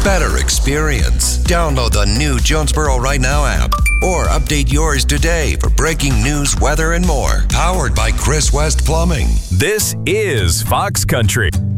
better experience. Download the new Jonesboro Right Now app or update yours today for breaking news, weather, and more. Powered by Chris West Plumbing. This is Fox Country.